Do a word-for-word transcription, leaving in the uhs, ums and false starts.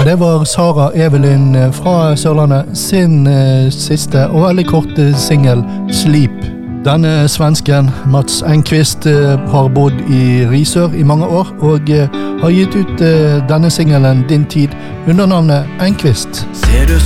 det var Sara Evelyn fra Sørlandet sin eh, siste og veldig korte single Sleep. Denne svensken, Mats Engqvist, eh, har bodd i Risør i mange år og eh, har gitt ut eh, denne singelen Din tid under navnet Engqvist. Ser du